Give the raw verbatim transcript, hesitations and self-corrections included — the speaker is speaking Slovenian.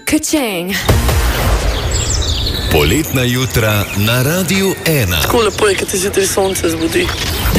Ka-ching. Poletna jutra na Radiu ena. Tako lepo je, kad te zjutraj sonce zbudi.